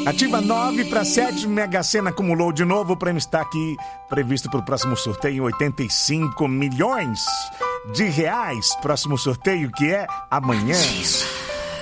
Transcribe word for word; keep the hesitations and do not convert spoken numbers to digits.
Ativa nove para sete, Mega Sena acumulou de novo. O prêmio está aqui previsto para o próximo sorteio, oitenta e cinco milhões de reais. Próximo sorteio que é amanhã.